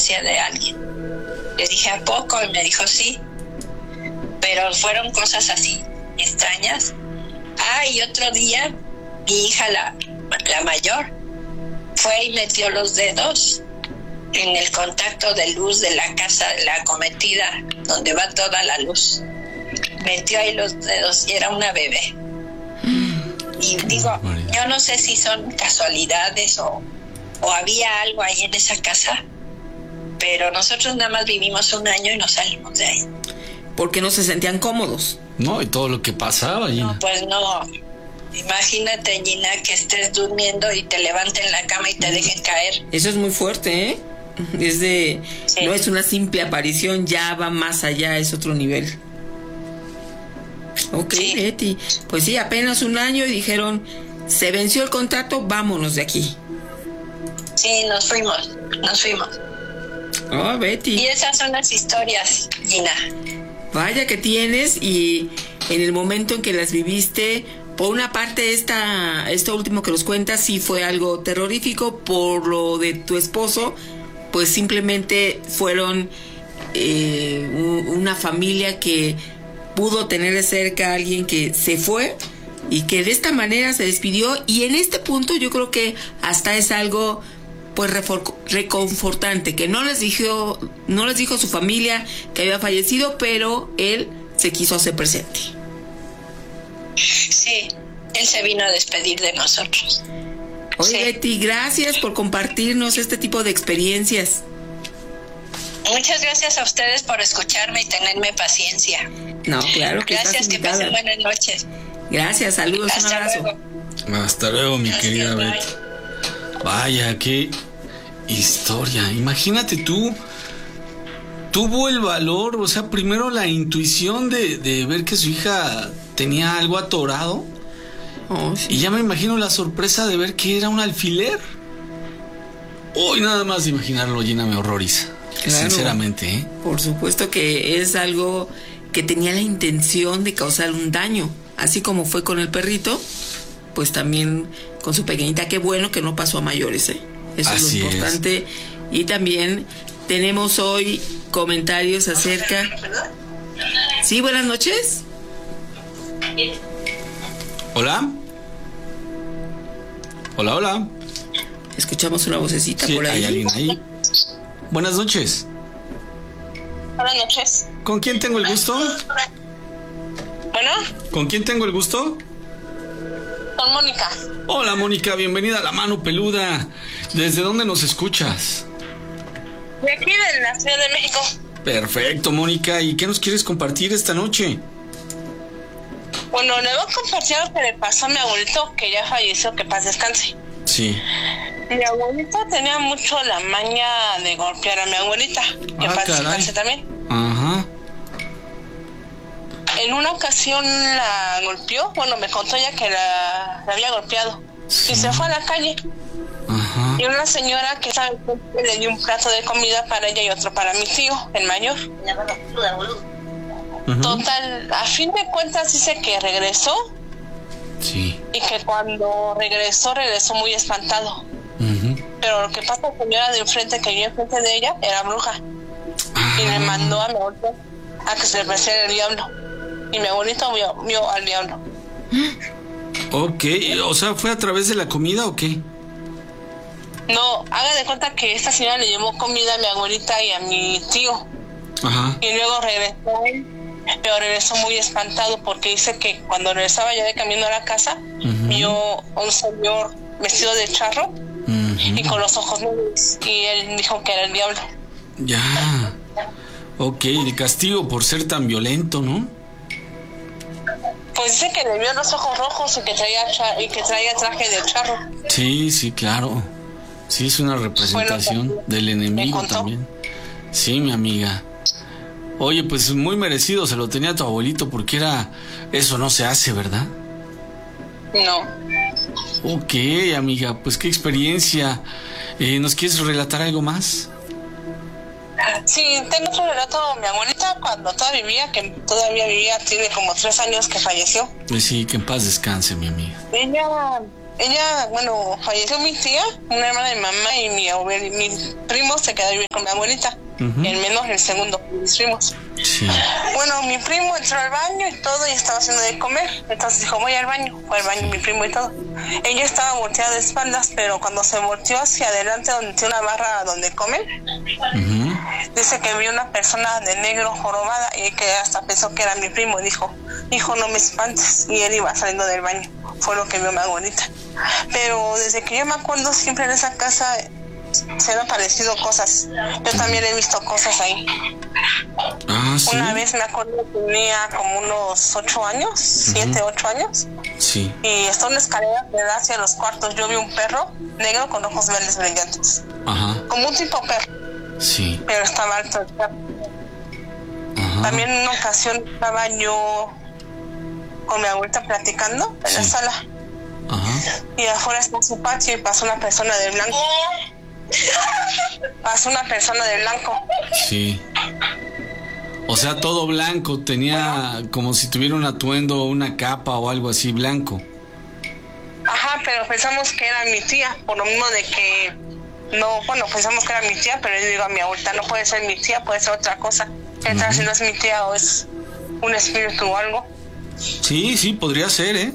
presencia de alguien. Le dije, ¿a poco? Y me dijo, sí. Pero fueron cosas así, extrañas. Y otro día, mi hija, la mayor, fue y metió los dedos en el contacto de luz de la casa, la cometida, donde va toda la luz. Metió ahí los dedos y era una bebé. Y digo, yo no sé si son casualidades o había algo ahí en esa casa, pero nosotros nada más vivimos un año y nos salimos de ahí. Porque no se sentían cómodos. No, y todo lo que pasaba, Gina. No, pues no. Imagínate, Gina, que estés durmiendo y te levanten la cama y te dejen caer. Eso es muy fuerte, ¿eh? Sí. No es una simple aparición, ya va más allá, es otro nivel. Ok, sí. Betty. Pues sí, apenas un año y dijeron, se venció el contrato, vámonos de aquí. Sí, nos fuimos. Oh, Betty. Y esas son las historias, Gina. Vaya que tienes, y en el momento en que las viviste, por una parte esto último que nos cuentas sí fue algo terrorífico. Por lo de tu esposo, pues simplemente fueron una familia que pudo tener de cerca a alguien que se fue y que de esta manera se despidió, y en este punto yo creo que hasta es algo pues reconfortante, que no les dijo su familia que había fallecido, pero él se quiso hacer presente. Sí, él se vino a despedir de nosotros. Oye, sí. Betty, gracias por compartirnos este tipo de experiencias. Muchas gracias a ustedes por escucharme y tenerme paciencia. No, claro que gracias, que pasen buenas noches. Gracias, saludos, hasta un abrazo. Luego. Hasta luego, mi querida Betty. Vaya, qué historia. Imagínate tú, tuvo el valor, o sea, primero la intuición de ver que su hija tenía algo atorado. Oh, sí. Y ya me imagino la sorpresa de ver que era un alfiler. Hoy nada más de imaginarlo, Gina, me horroriza. Claro, sinceramente, ¿eh? Por supuesto que es algo que tenía la intención de causar un daño, así como fue con el perrito, pues también con su pequeñita. Qué bueno que no pasó a mayores, ¿eh? Eso así es lo importante. Es. Y también tenemos hoy comentarios acerca... Sí, buenas noches. Hola. Hola. Escuchamos una vocecita, sí, por ahí. ¿Hay alguien ahí? Buenas noches. Buenas noches. ¿Con quién tengo el gusto? ¿Bueno? ¿Con quién tengo el gusto? Con Mónica. Hola, Mónica, bienvenida a La Mano Peluda. ¿Desde dónde nos escuchas? De aquí, de la Ciudad de México. Perfecto, Mónica. ¿Y qué nos quieres compartir esta noche? Bueno, le voy a compartir lo que le pasó a mi abuelito, que ya falleció, que paz descanse. Sí. Mi abuelito tenía mucho la maña de golpear a mi abuelita, que paz descanse también. Ajá. En una ocasión la golpeó, bueno, me contó ella que la había golpeado. Sí. Y se fue a la calle. Ajá. Y una señora que sabe le dio un plato de comida para ella y otro para mi tío, el mayor. Uh-huh. Total, a fin de cuentas dice que regresó. Sí. Y que cuando regresó muy espantado. Uh-huh. Pero lo que pasa, la señora de enfrente, que vivía enfrente de ella, era bruja. Y le mandó a mi abuelito a que se le apareciera el diablo. Y mi abuelito vio al diablo. Ok, o sea, ¿fue a través de la comida o qué? No, haga de cuenta que esta señora le llevó comida a mi abuelita y a mi tío. Ajá. Y luego regresó, pero regresó muy espantado porque dice que cuando regresaba ya de camino a la casa, uh-huh, vio a un señor vestido de charro, uh-huh, y con los ojos negros, y él dijo que era el diablo. Ya. Ok, el castigo por ser tan violento, ¿no? Pues dice que le vio los ojos rojos y que traía traje de charro. Sí, claro. Sí, es una representación del enemigo también. Sí, mi amiga. Oye, pues muy merecido se lo tenía tu abuelito, porque eso no se hace, ¿verdad? No. Ok, amiga, pues qué experiencia. ¿Nos quieres relatar algo más? Sí, tengo otro relato. Mi abuelita, cuando todavía vivía, tiene como 3 años que falleció. Sí, que en paz descanse, mi amiga. Ella falleció mi tía, una hermana de mi mamá, y mi primo se quedó a vivir con mi abuelita. Uh-huh. El menor, el segundo, mis primos. Sí. Bueno, mi primo entró al baño y todo, y estaba haciendo de comer. Entonces dijo, voy al baño. Fue al baño mi primo y todo. Ella estaba volteada de espaldas, pero cuando se volteó hacia adelante, donde tiene una barra donde comen, uh-huh, dice que vio una persona de negro jorobada, y que hasta pensó que era mi primo. Dijo, hijo, no me espantes. Y él iba saliendo del baño. Fue lo que vio mi abuelita. Pero desde que yo me acuerdo, siempre en esa casa se han aparecido cosas. Yo también he visto cosas ahí. ¿Sí? Una vez me acuerdo que tenía como unos 8 años, 7, 8 años. Sí. Y está una escalera que da hacia los cuartos. Yo vi un perro negro con ojos verdes brillantes. Ajá. Como un tipo perro. Sí. Pero estaba alto el perro. Ajá. También en una ocasión estaba yo con mi abuelita platicando en la sala. Ajá. Y afuera está su patio y pasó una persona de blanco. Pasó una persona de blanco. Sí. O sea, todo blanco, tenía como si tuviera un atuendo, una capa o algo así blanco. Ajá, pero pensamos que era mi tía, por lo mismo de que pensamos que era mi tía, pero yo digo a mi abuelita, no puede ser mi tía, puede ser otra cosa. ¿Qué tal si no es mi tía o es un espíritu o algo? Sí, podría ser, ¿eh?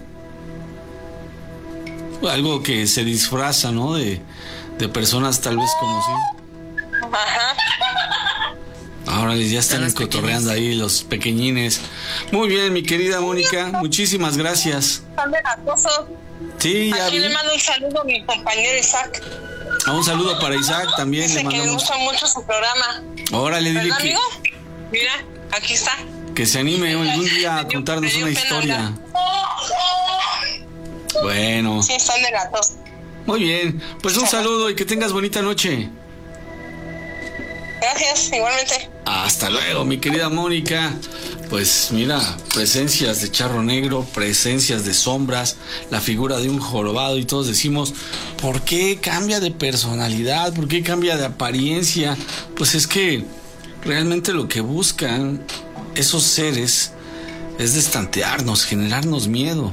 Algo que se disfraza, ¿no? De personas tal vez conocidas. Ajá. Ahora ya están cotorreando ahí los pequeñines. Muy bien, mi querida Mónica, muchísimas gracias. Sí, ya aquí vi. le mando un saludo a mi compañero Isaac. Un saludo para Isaac también. Dice le mandamos. Que le gusta mucho su programa. Órale, dile que... amigo? Mira, aquí está. Que se anime algún día a contarnos una historia. Bueno. Sí, están de la tos. Muy bien, pues un saludo y que tengas bonita noche. Gracias, igualmente. Hasta luego, mi querida Mónica. Pues mira, presencias de charro negro, presencias de sombras, la figura de un jorobado, y todos decimos, ¿por qué cambia de personalidad? ¿Por qué cambia de apariencia? Pues es que realmente lo que buscan esos seres es destantearnos, generarnos miedo.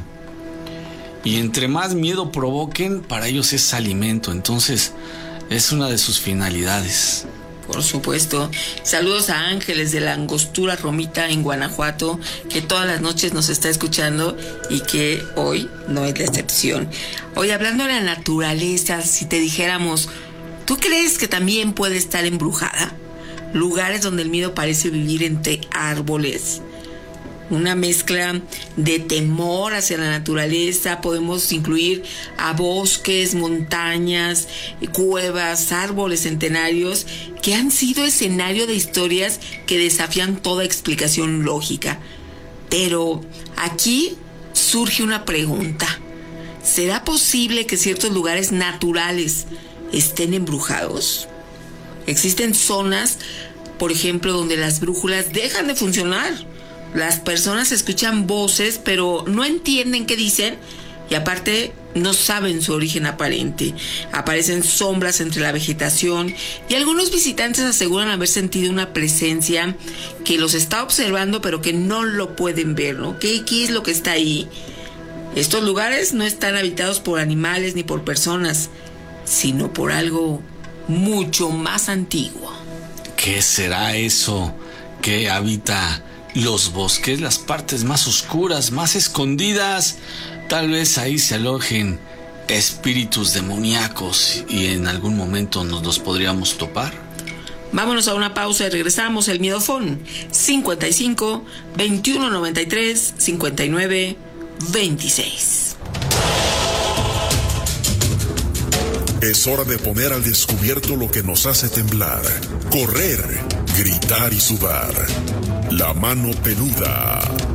Y entre más miedo provoquen, para ellos es alimento. Entonces, es una de sus finalidades. Por supuesto. Saludos a Ángeles de la Angostura Romita en Guanajuato, que todas las noches nos está escuchando y que hoy no es la excepción. Hoy, hablando de la naturaleza, si te dijéramos, ¿tú crees que también puede estar embrujada? Lugares donde el miedo parece vivir entre árboles. Una mezcla de temor hacia la naturaleza. Podemos incluir a bosques, montañas, cuevas, árboles centenarios que han sido escenario de historias que desafían toda explicación lógica. Pero aquí surge una pregunta. ¿Será posible que ciertos lugares naturales estén embrujados? Existen zonas, por ejemplo, donde las brújulas dejan de funcionar. Las personas escuchan voces, pero no entienden qué dicen, y aparte no saben su origen aparente. Aparecen sombras entre la vegetación y algunos visitantes aseguran haber sentido una presencia que los está observando, pero que no lo pueden ver, ¿no? ¿Qué es lo que está ahí? Estos lugares no están habitados por animales ni por personas, sino por algo mucho más antiguo. ¿Qué será eso que habita los bosques, las partes más oscuras, más escondidas? Tal vez ahí se alojen espíritus demoníacos y en algún momento nos los podríamos topar. Vámonos a una pausa y regresamos. El Miedofón 55 21 93 59 26. Es hora de poner al descubierto lo que nos hace temblar, correr, gritar y sudar. La mano peluda.